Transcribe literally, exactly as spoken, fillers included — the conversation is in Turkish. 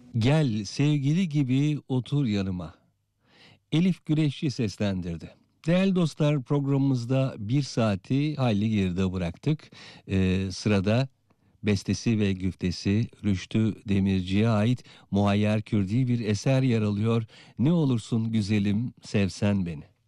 Gel sevgili gibi otur yanıma. Elif Güreşçi seslendirdi. Değerli dostlar, programımızda bir saati hayli geride bıraktık. Ee, sırada bestesi ve güftesi Rüştü Demirci'ye ait Muhayyer Kürdi bir eser yer alıyor. Ne olursun güzelim sevsen beni.